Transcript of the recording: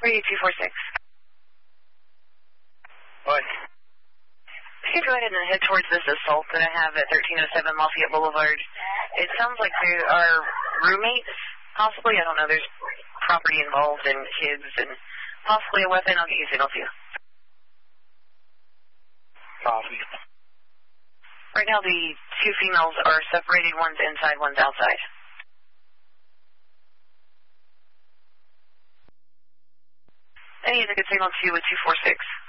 Radio 246. What? You can go ahead and head towards this assault that I have at 1307 Lafayette Boulevard. It sounds like there are roommates, possibly. I don't know. There's property involved and kids and possibly a weapon. I'll get you a signal too. Copy. Right now the two females are separated. One's inside, one's outside. I need a good signal to you with 246.